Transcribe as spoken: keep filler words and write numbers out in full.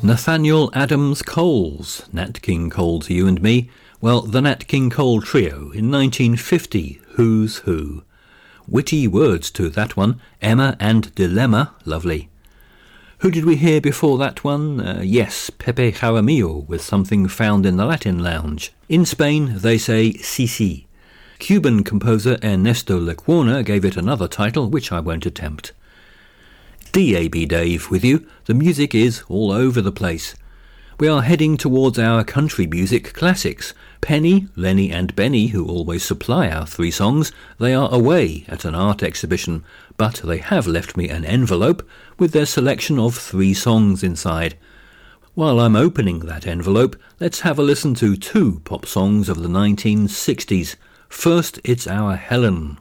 Nathaniel Adams Coles, Nat King Cole's You and Me. Well, the Nat King Cole Trio in nineteen fifty, Who's Who. Witty words to that one, Emma and Dilemma, lovely. Who did we hear before that one? Uh, yes, Pepe Jaramillo with Something Found in the Latin Lounge. In Spain, they say Si Si. Cuban composer Ernesto Lecuona gave it another title, which I won't attempt. D A B Dave with you. The music is all over the place. We are heading towards our country music classics. Penny, Lenny and Benny, who always supply our three songs, they are away at an art exhibition, but they have left me an envelope with their selection of three songs inside. While I'm opening that envelope, let's have a listen to two pop songs of the nineteen sixties. First, it's our Helen